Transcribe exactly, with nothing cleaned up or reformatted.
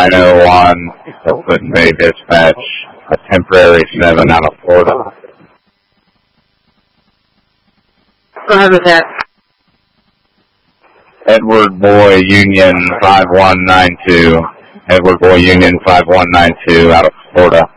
nine oh one, Clinton Bay Dispatch, a temporary seven out of Florida. Go ahead with that. Edward Boy Union five one nine two, Edward Boy Union five one nine two out of Florida.